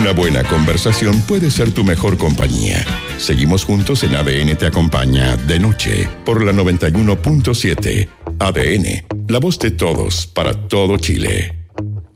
Una buena conversación puede ser tu mejor compañía. Seguimos juntos en ADN Te Acompaña de noche por la 91.7. ADN, la voz de todos para todo Chile.